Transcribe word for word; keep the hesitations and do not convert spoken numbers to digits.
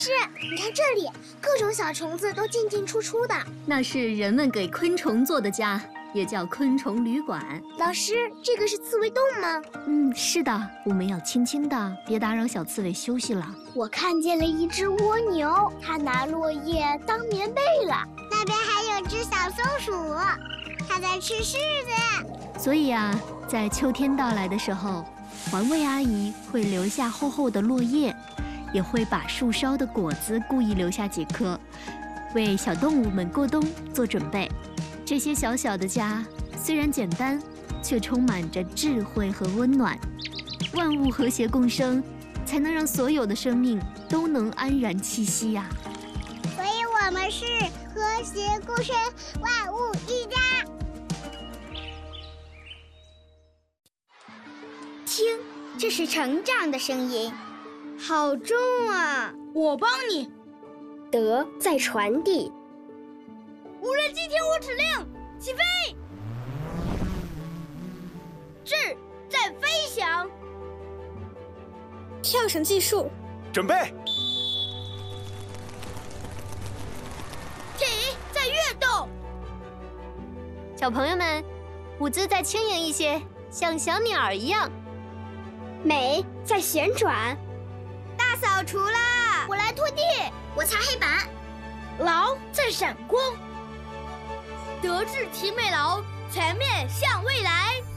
是，你看这里，各种小虫子都进进出出的。 那是人们给昆虫做的家，也叫昆虫旅馆。 老师，这个是刺猬洞吗？ 嗯，是的，我们要轻轻的，别打扰小刺猬休息了。 我看见了一只蜗牛，它拿落叶当棉被了。那边还有只小松鼠，它在吃柿子。 所以啊，在秋天到来的时候，环卫阿姨会留下厚厚的落叶，也会把树梢的果子故意留下几颗，为小动物们过冬做准备。这些小小的家虽然简单，却充满着智慧和温暖。万物和谐共生，才能让所有的生命都能安然栖息呀、啊。 所以我们是和谐共生，万物一家。听，这是成长的声音，好重啊！ 我帮你。 德在传递。 无人机听我指令，起飞！智在飞翔。 跳绳计数， 准备。 体在跃动。 小朋友们，舞姿再轻盈一些，像小鸟儿一样。 美在旋转。 大扫除啦！ 我来拖地， 我擦黑板。 劳在闪光。德智体美劳，全面向未来。